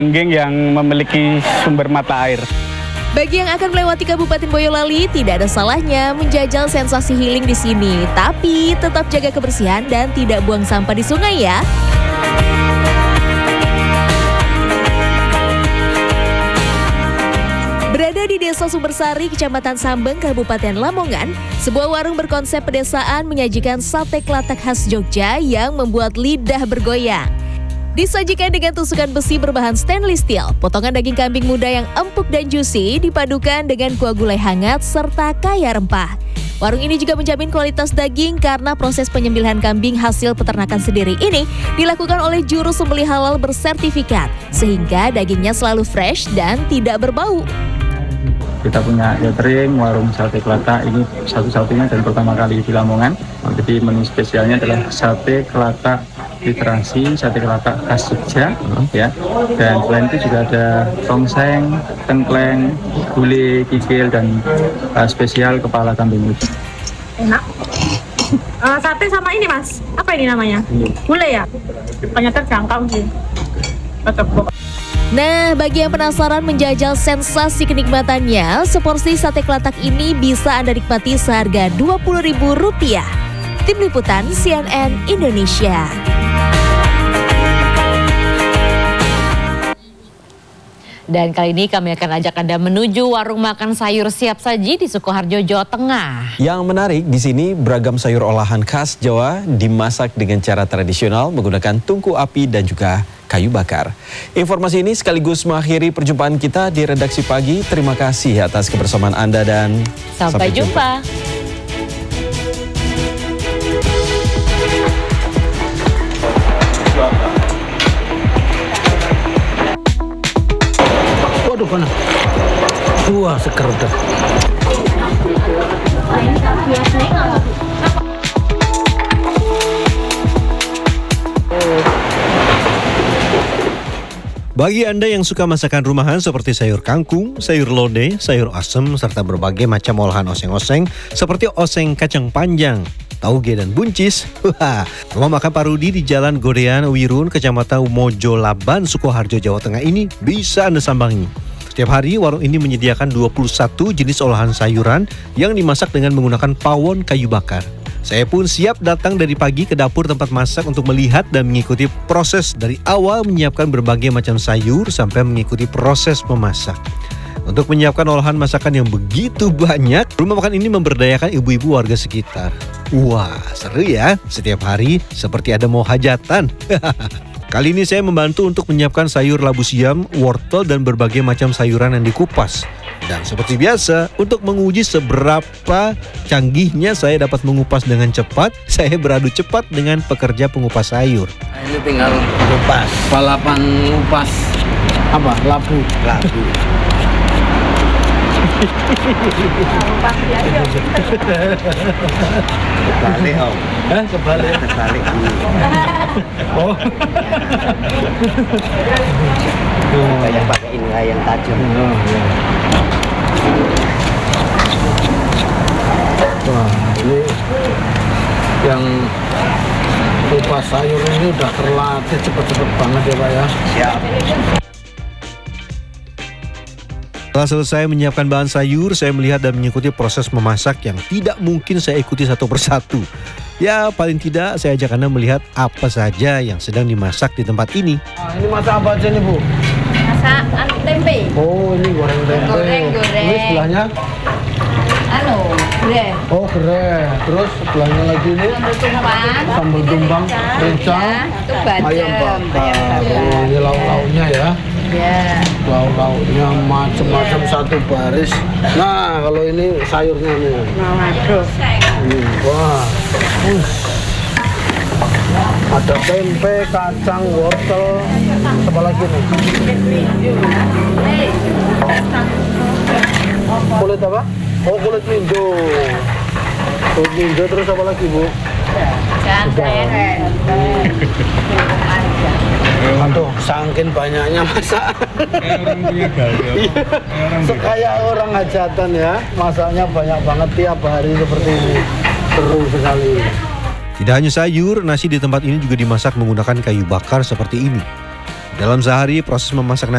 Geng yang memiliki sumber mata air. Bagi yang akan melewati Kabupaten Boyolali, tidak ada salahnya menjajal sensasi healing di sini. Tapi tetap jaga kebersihan dan tidak buang sampah di sungai ya. Berada di Desa Sumbersari, Kecamatan Sambeng, Kabupaten Lamongan, sebuah warung berkonsep pedesaan menyajikan sate kelatak khas Jogja yang membuat lidah bergoyang. Disajikan dengan tusukan besi berbahan stainless steel, potongan daging kambing muda yang empuk dan juicy dipadukan dengan kuah gulai hangat serta kaya rempah. Warung ini juga menjamin kualitas daging karena proses penyembelihan kambing hasil peternakan sendiri ini dilakukan oleh juru sembelih halal bersertifikat, sehingga dagingnya selalu fresh dan tidak berbau. Kita punya catering, warung sate kelatak ini satu-satunya dan pertama kali di Lamongan. Jadi menu spesialnya adalah sate kelatak literasi, sate kelatak khas Jogja, ya. Dan selain itu juga ada tongseng, tengkleng, gulai, kikil, dan spesial kepala kambing. Enak. Sate sama ini mas, apa ini namanya? Gulai ya? Ternyata terjangkau sih. Nah, bagi yang penasaran menjajal sensasi kenikmatannya, seporsi sate kelatak ini bisa Anda nikmati seharga Rp20.000. Tim Liputan CNN Indonesia. Dan kali ini kami akan ajak Anda menuju warung makan sayur siap saji di Sukoharjo, Jawa Tengah. Yang menarik di sini beragam sayur olahan khas Jawa dimasak dengan cara tradisional menggunakan tungku api dan juga kayu bakar. Informasi ini sekaligus mengakhiri perjumpaan kita di redaksi pagi. Terima kasih atas kebersamaan Anda dan sampai jumpa. Waduh panas. Wah, seger dah. Bagi Anda yang suka masakan rumahan seperti sayur kangkung, sayur lodeh, sayur asem, serta berbagai macam olahan oseng-oseng seperti oseng kacang panjang, tauge dan buncis. Rumah makan Pak Rudi di Jalan Godean Wirun, Kecamatan Mojo Laban, Sukoharjo, Jawa Tengah ini bisa Anda sambangi. Setiap hari warung ini menyediakan 21 jenis olahan sayuran yang dimasak dengan menggunakan pawon kayu bakar. Saya pun siap datang dari pagi ke dapur tempat masak untuk melihat dan mengikuti proses dari awal menyiapkan berbagai macam sayur sampai mengikuti proses memasak. Untuk menyiapkan olahan masakan yang begitu banyak, rumah makan ini memberdayakan ibu-ibu warga sekitar. Wah, seru ya. Setiap hari seperti ada mau hajatan. Kali ini saya membantu untuk menyiapkan sayur labu siam, wortel, dan berbagai macam sayuran yang dikupas. Dan seperti biasa, untuk menguji seberapa canggihnya saya dapat mengupas dengan cepat, saya beradu cepat dengan pekerja pengupas sayur. Ini tinggal kupas, balapan ngupas apa? Labu. Kebalik om. Kebalik. Oh. Kayak pakai ini yang tajam. Oh, ya. Wah, ini yang kupas sayur ini udah terlatih cepet-cepet banget ya Pak ya. Siap. Setelah selesai menyiapkan bahan sayur, saya melihat dan mengikuti proses memasak yang tidak mungkin saya ikuti satu persatu. Ya, paling tidak saya ajak Anda melihat apa saja yang sedang dimasak di tempat ini. Ini masak apa aja nih Bu? Masak tempe. Oh, ini goreng tempe. Goreng. Ini sebelahnya? Gereh. Oh, gereh. Terus sebelahnya lagi ini? Sambal tumbang, rencang, ayam bakar. Oh, ini lauk-lauknya ya? Ya. Lauk-lauknya macam-macam satu baris. Nah, kalau ini sayurnya nih. Waduh. Wah. Ada tempe, kacang, wortel, apa lagi nih? Kulit apa? Oh, kulit minjo. Kulit minjo, terus apa lagi Bu? Aduh, saking banyaknya masak. Sekaya orang hajatan ya, masaknya banyak banget tiap hari seperti ini. Seru sekali. Tidak hanya sayur, nasi di tempat ini juga dimasak menggunakan kayu bakar seperti ini. Dalam sehari, proses memasak nasi